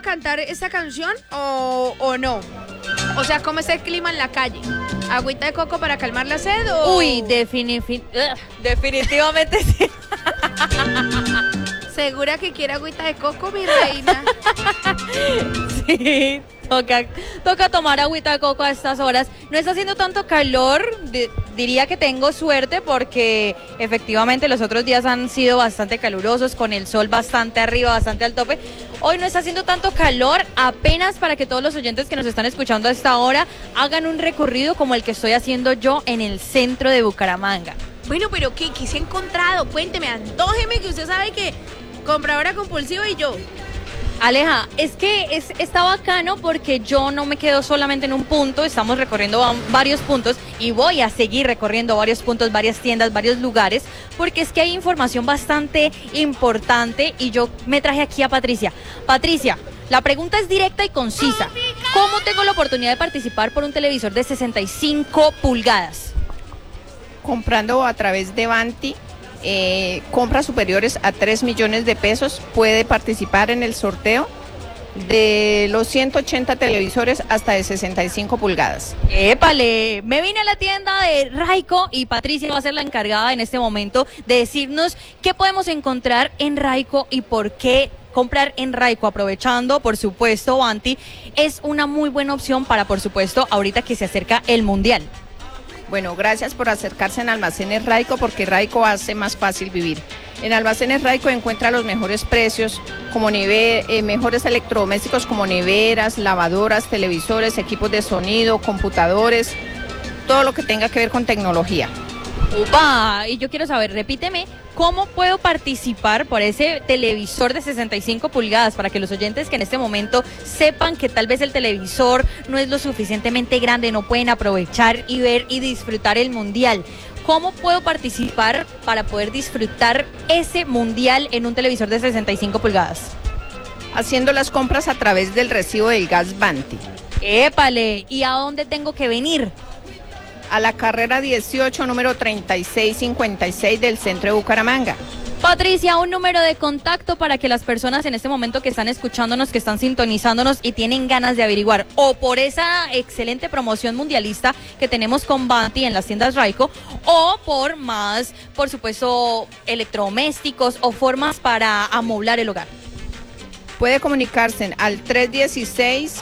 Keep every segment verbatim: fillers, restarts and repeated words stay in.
cantar esta canción o, o no? O sea, ¿cómo está el clima en la calle? ¿Agüita de coco para calmar la sed o...? Uy, defini definitivamente sí. ¿Segura que quiere agüita de coco, mi reina? Sí, toca, toca tomar agüita de coco a estas horas. No está haciendo tanto calor, de, diría que tengo suerte porque efectivamente los otros días han sido bastante calurosos, con el sol bastante arriba, bastante al tope. Hoy no está haciendo tanto calor, apenas para que todos los oyentes que nos están escuchando a esta hora hagan un recorrido como el que estoy haciendo yo en el centro de Bucaramanga. Bueno, pero ¿qué, qué se ha encontrado? Cuénteme, antójeme, que usted sabe que compradora compulsiva y yo. Aleja, es que es, está bacano porque yo no me quedo solamente en un punto, estamos recorriendo varios puntos y voy a seguir recorriendo varios puntos, varias tiendas, varios lugares, porque es que hay información bastante importante y yo me traje aquí a Patricia. Patricia, la pregunta es directa y concisa. ¿Cómo tengo la oportunidad de participar por un televisor de sesenta y cinco pulgadas? Comprando a través de Vanti. Eh, compras superiores a tres millones de pesos puede participar en el sorteo de los ciento ochenta televisores hasta de sesenta y cinco pulgadas. ¡Épale! Me vine a la tienda de Raico y Patricia va a ser la encargada en este momento de decirnos qué podemos encontrar en Raico y por qué comprar en Raico, aprovechando, por supuesto, Vanti, es una muy buena opción para, por supuesto, ahorita que se acerca el Mundial. Bueno, gracias por acercarse en Almacenes Raico, porque Raico hace más fácil vivir. En Almacenes Raico encuentra los mejores precios, como neve eh, mejores electrodomésticos como neveras, lavadoras, televisores, equipos de sonido, computadores, todo lo que tenga que ver con tecnología. ¡Upa! Y yo quiero saber, repíteme, ¿cómo puedo participar por ese televisor de sesenta y cinco pulgadas? Para que los oyentes que en este momento sepan que tal vez el televisor no es lo suficientemente grande, no pueden aprovechar y ver y disfrutar el Mundial. ¿Cómo puedo participar para poder disfrutar ese Mundial en un televisor de sesenta y cinco pulgadas? Haciendo las compras a través del recibo del gas Vanti. ¡Épale! ¿Y a dónde tengo que venir? A la carrera dieciocho, número treinta y seis cincuenta y seis del centro de Bucaramanga. Patricia, un número de contacto para que las personas en este momento que están escuchándonos, que están sintonizándonos y tienen ganas de averiguar, o por esa excelente promoción mundialista que tenemos con Vanti en las tiendas Raico, o por más, por supuesto, electrodomésticos o formas para amoblar el hogar. Puede comunicarse al tres dieciséis,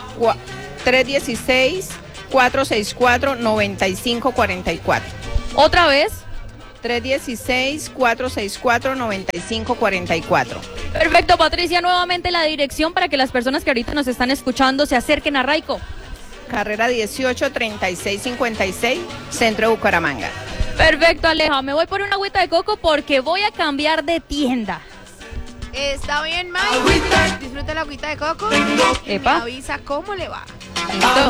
cuatro seis cuatro, nueve cinco cuatro cuatro. ¿Otra vez? tres dieciséis, cuatro seis cuatro, nueve cinco cuatro cuatro. Perfecto, Patricia, nuevamente la dirección para que las personas que ahorita nos están escuchando se acerquen a Raico. Carrera dieciocho, treinta y seis cincuenta y seis, centro de Bucaramanga. Perfecto, Aleja, me voy por una agüita de coco porque voy a cambiar de tienda. Está bien, Mike. Disfruta la agüita de coco. Epa. Me avisa cómo le va. Listo.